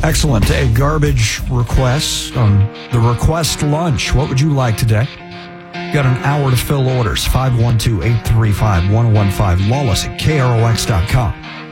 Excellent. A garbage request on the request lunch. What would you like today? Got an hour to fill orders. 512-835-1015. Lawless at KROX.com.